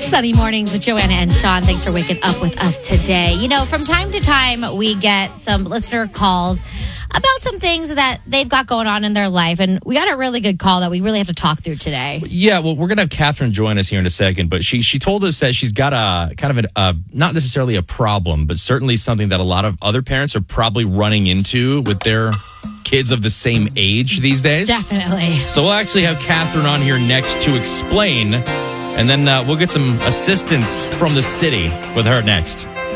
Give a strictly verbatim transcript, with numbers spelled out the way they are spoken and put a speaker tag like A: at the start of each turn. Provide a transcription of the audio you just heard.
A: Sunny mornings with Joanna and Sean. Thanks for waking up with us today. You know, from time to time, we get some listener calls about some things that they've got going on in their life. And we got a really good call that we really have to talk through today.
B: Yeah, well, we're going to have Catherine join us here in a second. But she she told us that she's got a kind of a, uh, not necessarily a problem, but certainly something that a lot of other parents are probably running into with their kids of the same age these days.
A: Definitely.
B: So we'll actually have Catherine on here next to explain. And then uh, we'll get some assistance from the city with her next.